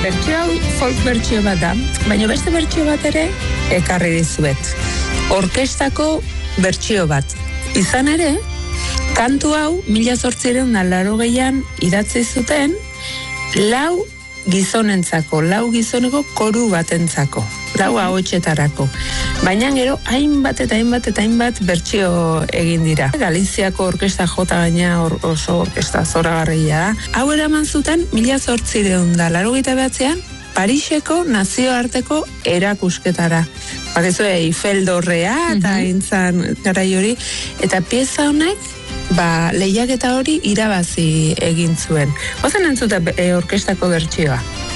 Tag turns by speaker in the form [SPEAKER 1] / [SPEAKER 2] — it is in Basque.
[SPEAKER 1] Bertsio hau folk bertsio bat da, baina beste bertsio bat ere ekarri dizuet. Orkestako bertsio bat. Izan ere, kantu hau 1880an idatzi zuten 4 gizonentzako, 4 gizoneko koru batentzako, 4 ahotsetarako. Baina gero hainbat bertsio egin dira. Galiziako orkesta jota gaina oso orkesta zoragarria da. Hau eraman zuten 1889an Pariseko nazioarteko erakusketara. Bakizu Eiffel dorrea eta intzan garai hori. Eta pieza honek lehiaketa hori irabazi egin zuen. Ozen entzute orkestako bertsioa.